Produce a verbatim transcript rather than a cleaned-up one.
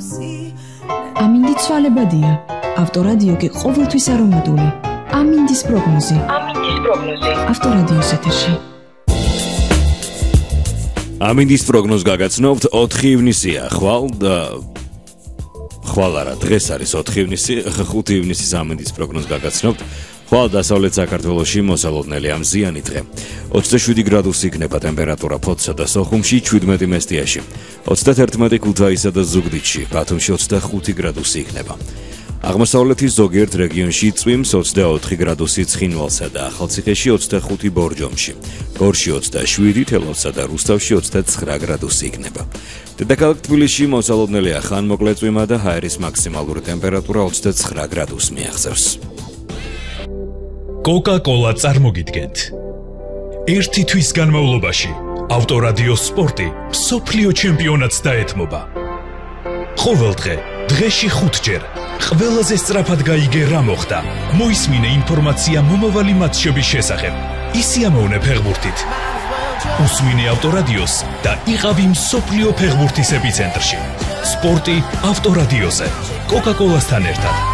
ამინდი ცვალებადია. ავტორადიო კი ყოველთვის არომატული. ამინდის პროგნოზი. ამინდის პროგნოზი. ავტორადიოს ეთერში. ამინდის პროგნოზ გაგაცნობთ ოთხი ივნისია. ხვალ და ხვალ არა, დღეს არის ოთხი ივნისი, ხუთი ივნისის ამინდის პროგნოზ გაგაცნობთ. ხვალ დასავლეთ საქართველოში მოსალოდნელი ამ ზიანი დღე. ოცდაშვიდი გრადუსი იქნება ტემპერატურა ფოთსა და სოხუმში, შვიდმეტი მესტიაში. ოცდაერთმეტი ქუთაისსა და ზუგდიდში, ბათუმში ოცდახუთი გრადუსი იქნება. აღმოსავლეთის ზოგიერთ რეგიონში წვიმს ოცდაოთხი გრადუსი ცხინვალსა და ახალციხეში ოცდახუთი ბორჯომში. გორში ოცდაშვიდი, თელავსა და რუსთავში ოცდაცხრა გრადუსი იქნება. დედაქალაქ თბილისში მოსალოდნელია ხანმოკლე წვიმა და ჰაერის მაქსიმალური ტემპერატურა ოცდაცხრა გრადუსს მიაღწევს. Coca-Cola წარმოგიდგენთ. ერთი თვის განმავლობაში ავტორადიო სპორტი მსოფლიო ჩემპიონატს დაეთმობა. ყოველდღე დღეში ხუთჯერ ყველაზე სწრაფად გაიგე რა მოხდა. მოისმინე ინფორმაცია მომავალი მატჩების შესახებ. ისიამოვნე ფეხბურთით. უსმინე ავტორადიოს და იყავი მსოფლიო ფეხბურთის ეპიცენტრში. სპორტი ავტორადიოზე. Coca-Cola-სთან ერთად.